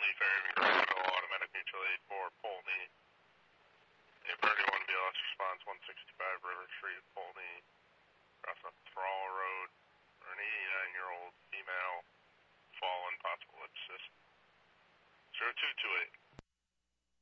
Polney, Fairhaven, Greenville, automatic mutual aid for Polney. Priority 1 BLS response 165 River Street, Polney, crossing up Thrall Road, for an 89-year-old female, fallen, possible ipsis. 0228.